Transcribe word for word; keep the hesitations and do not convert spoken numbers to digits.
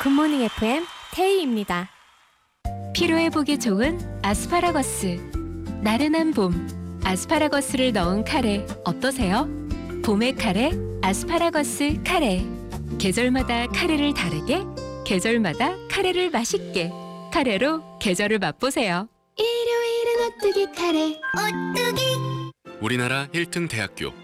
굿모닝 에프엠 태희입니다. 피로회복에 좋은 아스파라거스. 나른한 봄, 아스파라거스를 넣은 카레 어떠세요? 봄의 카레, 아스파라거스 카레. 계절마다 카레를 다르게, 계절마다 카레를 맛있게. 카레로 계절을 맛보세요. 일요일은 오뚜기 카레 오뚜기. 우리나라 일 등 대학교